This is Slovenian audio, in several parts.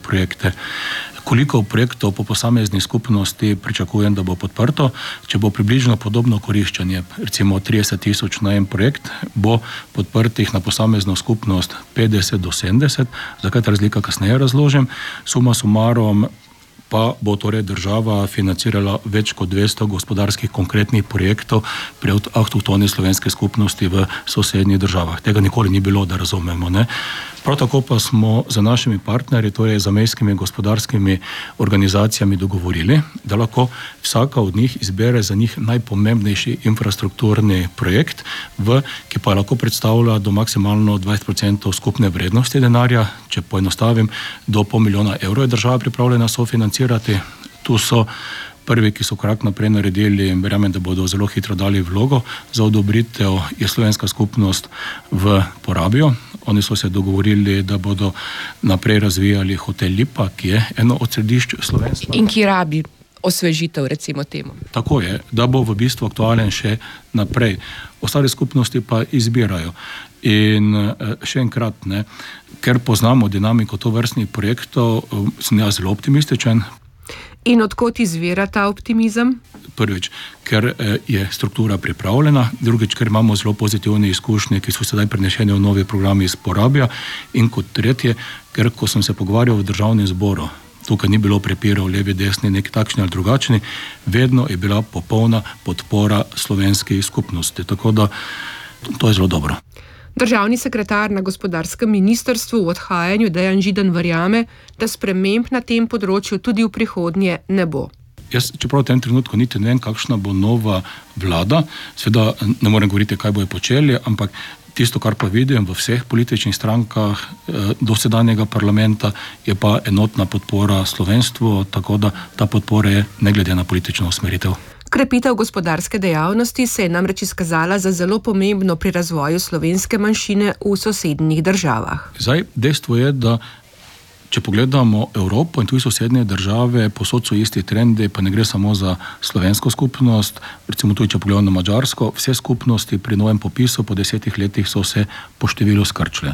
projekte. Koliko projektov po posamezni skupnosti pričakujem, da bo podprto, če bo približno podobno koriščenje, recimo 30,000 na en projekt, bo podprtih na posamezno skupnost 50 do 70, zakaj ta razlika kasneje razložim, suma sumarom pa bo torej država financirala več kot 200 gospodarskih konkretnih projektov pri avtohtoni slovenske skupnosti v sosednjih državah. Tega nikoli ni bilo, da razumemo, ne. Prav tako pa smo z našimi partnerji, torej zamejskimi gospodarskimi organizacijami dogovorili, da lahko vsaka od njih izbere za njih najpomembnejši infrastrukturni projekt, ki pa lahko predstavlja do maksimalno 20% skupne vrednosti denarja, če poenostavim, do $500,000 je država pripravljena sofinancirati. Tu so prvi, ki so korak naprej naredili in verjamem, da bodo zelo hitro dali vlogo za odobritev, je slovenska skupnost v Porabiju. Oni so se dogovorili, da bodo naprej razvijali hotel Lipa, ki je eno od središč slovenstva. In ki rabi osvežitev, recimo temu. Tako je, da bo v bistvu aktualen še naprej. Ostale skupnosti pa izbirajo. In še enkrat, ker poznamo dinamiko tovrstnih projektov, sem jaz zelo optimističen. In odkot izvira ta optimizem? Prvič, ker je struktura pripravljena, drugič, ker imamo zelo pozitivne izkušnje, ki so sedaj prenešene v novi programi iz Porabja, in kot tretje, ker ko sem se pogovarjal v državnem zboru, tukaj ni bilo prepirov levi, desni, neki takšni ali drugačni, vedno je bila popolna podpora slovenski skupnosti. Tako da to je zelo dobro. Državni sekretar na gospodarskem ministrstvu v odhajanju Dejan Židan verjame, da sprememb na tem področju tudi v prihodnje ne bo. Jaz, čeprav v tem trenutku niti ne vem, kakšna bo nova vlada, seveda ne morem govoriti, kaj bojo počeli, ampak tisto, kar pa vidim v vseh političnih strankah dosedanjega parlamenta, je pa enotna podpora slovenstvu, tako da ta podpora je ne glede na politično usmeritev. Krepitev gospodarske dejavnosti se je namreč izkazala za zelo pomembno pri razvoju slovenske manjšine v sosednjih državah. Zdaj, dejstvo je, da če pogledamo Evropo in tudi sosednje države, posod so isti trendi, pa ne gre samo za slovensko skupnost, recimo tudi, če pogledamo na Madžarsko, vse skupnosti pri novem popisu po 10 letih so se po številu skrčile.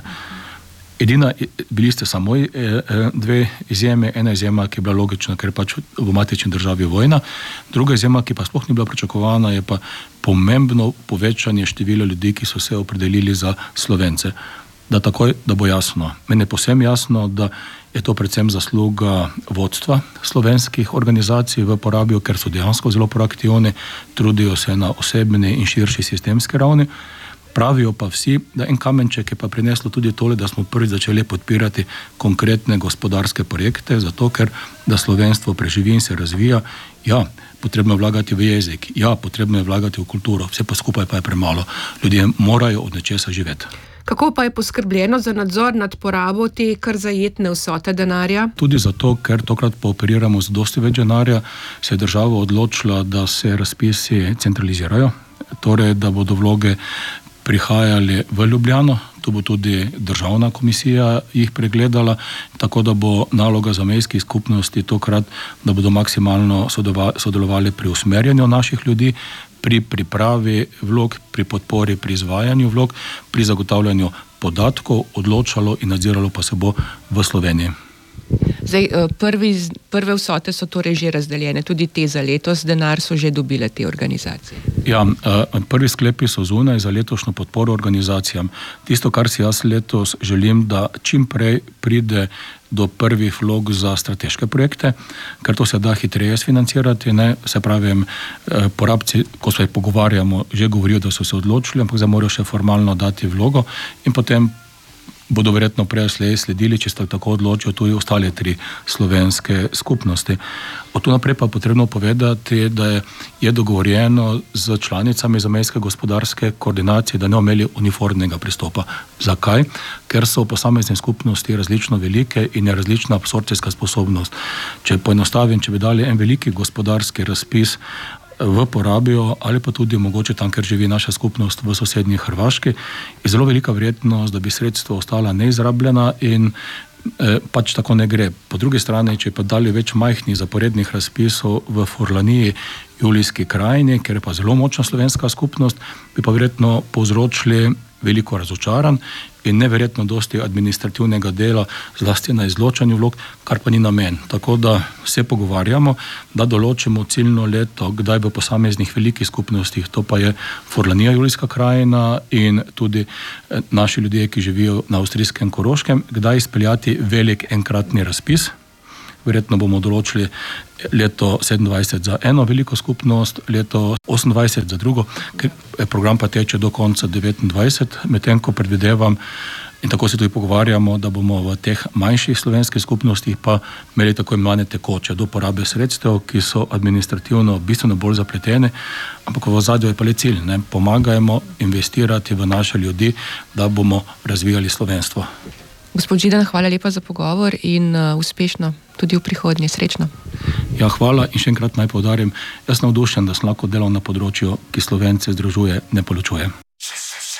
Edina, bili ste samo dve izjeme, ena izjema, ki je bila logična, ker pač v matični državi vojna, druga izjema, ki pa sploh ni bila pričakovana, je pa pomembno povečanje števila ljudi, ki so se opredelili za Slovence. Da bo jasno. Meni je povsem jasno, da je to predvsem zasluga vodstva slovenskih organizacij v Porabju, ker so dejansko zelo proaktivni, trudijo se na osebni in širši sistemski ravni. Pravijo pa vsi, da en kamenček je pa prineslo tudi tole, da smo prvi začeli podpirati konkretne gospodarske projekte, zato ker da slovenstvo preživi in se razvija. Ja, potrebno je vlagati v jezik, ja, potrebno je vlagati v kulturo, vse pa skupaj pa je premalo. Ljudje morajo od nečesa živeti. Kako pa je poskrbljeno za nadzor nad porabo te kar zajetne vsote denarja? Tudi zato, ker tokrat pa operiramo z dosti več denarja, se je država odločila, da se razpisi centralizirajo, torej da bodo vloge prihajali v Ljubljano, tu bo tudi državna komisija jih pregledala, tako da bo naloga zamejskih skupnosti tokrat, da bodo maksimalno sodelovali pri usmerjanju naših ljudi, pri pripravi vlog, pri podpori, pri izvajanju vlog, pri zagotavljanju podatkov, odločalo in nadziralo pa se bo v Sloveniji. Zdaj, prve vsote so torej že razdeljene, tudi te za letos, denar so že dobile te organizacije. Ja, prvi sklepi so zunaj za letošnjo podporo organizacijam. Tisto, kar si jaz letos želim, da čim prej pride do prvih vlog za strateške projekte, ker to se da hitreje sfinancirati, se pravi, porabci, ko se pogovarjamo, že govorijo, da so se odločili, ampak zdaj morajo še formalno dati vlogo in potem bodo verjetno prej sledili, če se tako odločijo, tudi ostale 3 slovenske skupnosti. Od tu naprej pa potrebno povedati, da je dogovorjeno z članicami zamejske gospodarske koordinacije, da ne imeli uniformnega pristopa. Zakaj? Ker so posamezne skupnosti različno velike in je različna absorpcijska sposobnost. Če poenostavim, če bi dali en veliki gospodarski razpis v Porabju ali pa tudi mogoče tam, ker živi naša skupnost v sosednji Hrvaški, je zelo velika verjetnost, da bi sredstva ostala neizrabljena in pač tako ne gre. Po drugi strani, če pa dali več majhnih zaporednih razpisov v Furlaniji, Julijski krajini, ker je pa zelo močna slovenska skupnost, bi pa verjetno povzročili veliko razočaranj in neverjetno dosti administrativnega dela, zlasti na izločanju vlog, kar pa ni namen. Tako da se pogovarjamo, da določimo ciljno leto, kdaj v posameznih velikih skupnostih, to pa je Furlanija, Julijska krajina in tudi naši ljudje, ki živijo na avstrijskem Koroškem, kdaj izpeljati velik enkratni razpis. Verjetno bomo določili leto 27 za eno veliko skupnost, leto 28 za drugo, ker program pa teče do konca 29, medtem ko predvidevam, in tako se tudi pogovarjamo, da bomo v teh manjših slovenskih skupnostih pa imeli tako imenovane tekoče do porabe sredstev, ki so administrativno bistveno bolj zapletene, ampak v ozadju je pa le cilj, ne? Pomagajmo investirati v naše ljudi, da bomo razvijali slovenstvo. Gospod Židan, hvala lepa za pogovor in uspešno tudi v prihodnje. Srečno. Ja, hvala in še enkrat naj poudarim, jaz sem navdušen, da sem lahko delal na področju, ki Slovence združuje, ne poločuje.